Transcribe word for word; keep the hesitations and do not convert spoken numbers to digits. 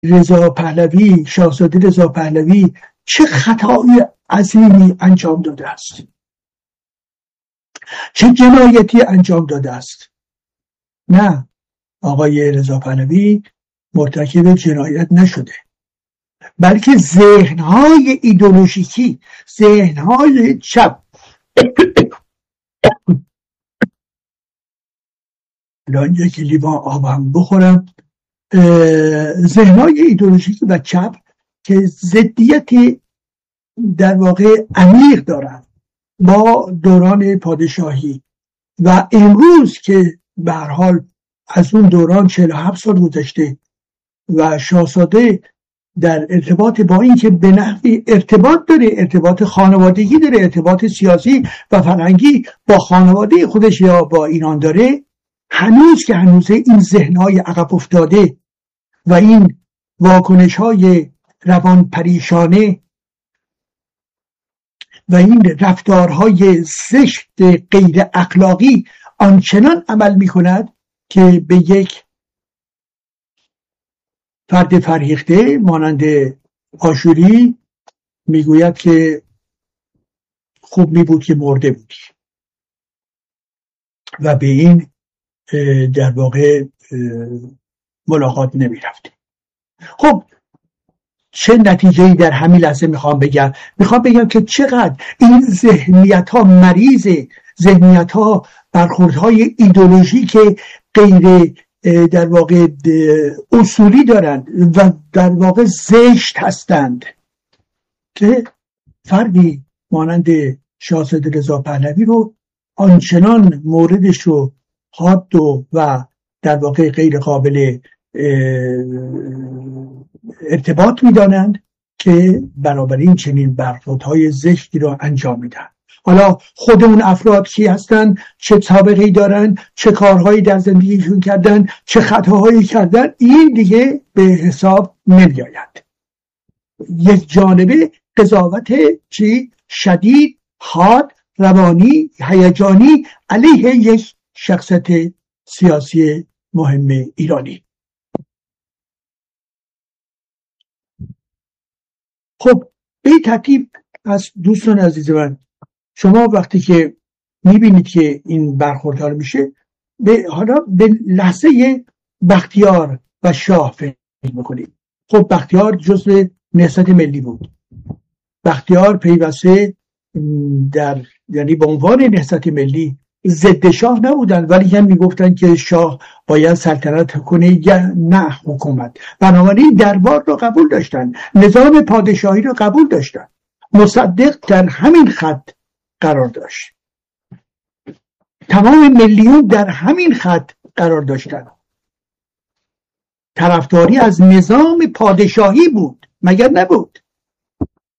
رضا پهلوی، شاهزاده رضا پهلوی چه خطای عظیمی انجام داده است، چه جنایتی انجام داده است. نه، آقای رضا پهلوی مرتکب جنایت نشده، بلکه ذهنهای ایدئولوژیکی، ذهنهای چپ الان یکی لیوان آب هم بخورم، ذهنهای ایدئولوژیکی و چپ که ضدیتی در واقع عمیق دارند با دوران پادشاهی و امروز که به هر حال از اون دوران چهل و هفت سال گذشته و شاهزاده در ارتباط با این که به نحوی ارتباط داره، ارتباط خانوادگی داره، ارتباط سیاسی و فرهنگی با خانواده خودش یا با ایران داره، هنوز که هنوزه این ذهن‌های عقب افتاده و این واکنش‌های روان پریشانه و این رفتارهای زشت غیر اخلاقی آنچنان عمل می‌کند که به یک فرد فرهیخته مانند آشوری میگوید که خوب می بود که مرده بودی و به این در واقع ملاقات نمی رفتی. خب چه نتیجه‌ای در همین لحظه میخوام بگم؟ میخوام بگم که چقدر این ذهنیت ها مریضه، ذهنیت ها برخوردهای ایدئولوژی که غیر در واقع اصولی دارند و در واقع زشت هستند که فردی مانند شاهزاده رضا پهلوی رو آنچنان موردش رو حاد و, و در واقع غیر قابل ارتباط میدانند که بنابراین چنین برخوردهای زشتی رو انجام میدن. حالا خود اون افراد کی هستن، چه سابقه‌ای دارن، چه کارهایی در زندگیشون کردن، چه خطاهایی کردن، این دیگه به حساب نمیآید. یک جانبه قضاوت چی شدید، حاد، روانی، هیجانی علیه یک شخصیت سیاسی مهم ایرانی. خب به ترتیب از دوستان عزیز من، شما وقتی که میبینید که این برخوردها میشه، به حالا به لحظه بختیار و شاه فکر میکنید. خب بختیار جزو نهضت ملی بود. بختیار پیوسته در یعنی به عنوان نهضت ملی ضد شاه نبودن، ولی هم میگفتن که شاه باید سلطنت کنه یا نه حکومت. بنابراین دربار رو قبول داشتن، نظام پادشاهی رو قبول داشتن. مصدق در همین خط قرار داشت، تمام ملیون در همین خط قرار داشتن. طرفداری از نظام پادشاهی بود، مگر نبود؟